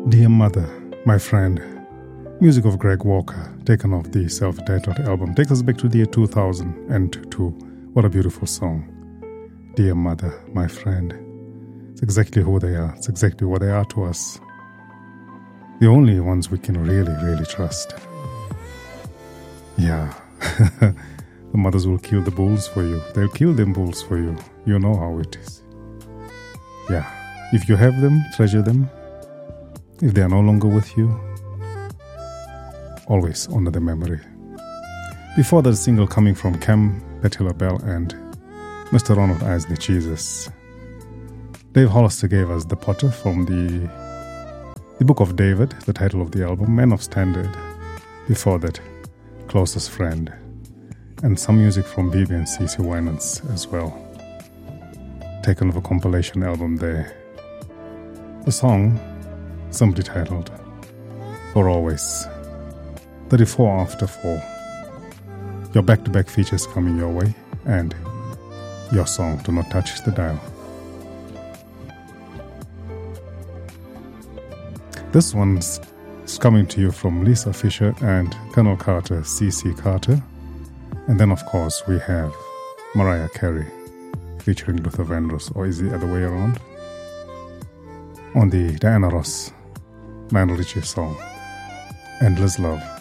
Dear Mother, My Friend, music of Greg Walker, taken off the self-titled album, takes us back to the year 2002. What a beautiful song. Dear Mother, My Friend. It's exactly who they are. It's exactly what they are to us. The only ones we can really, really trust. Yeah. The mothers will kill the bulls for you. They'll kill them bulls for you. You know how it is. Yeah. If you have them, treasure them. If they are no longer with you, always honor the memory. Before that, single coming from Cam Petula Bell and Mr. Ronald Isley, Jesus. Dave Hollister gave us The Potter from the Book of David, the title of the album, Man of Standard. Before that, Closest Friend. And some music from Bibi and CeCe Winans as well. Taken off a compilation album there. The song, simply titled For Always. 34 after 4. Your back-to-back features coming your way, and your song, Do Not Touch the Dial. This one's coming to you from Lisa Fisher and Colonel Carter, C.C. Carter. And then, of course, we have Mariah Carey featuring Luther Vandross, or is it the other way around? On the Diana Ross, Lionel Richie song, Endless Love.